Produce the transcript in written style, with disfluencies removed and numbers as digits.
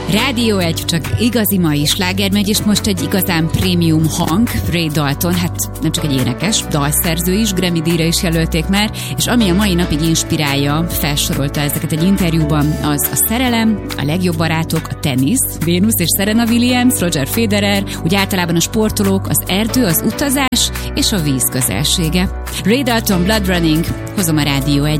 Rádió 1, csak igazi mai sláger megy, és most egy igazán prémium hang, Ray Dalton, hát nem csak egy énekes, dalszerző is, Grammy-díjra is jelölték már, és ami a mai napig inspirálja, felsorolta ezeket egy interjúban, az a szerelem, a legjobb barátok, a tenisz, Venus és Serena Williams, Roger Federer, úgy általában a sportolók, az erdő, az utazás és a víz közelsége. Ray Dalton, Blood Running, hozom a Rádió 1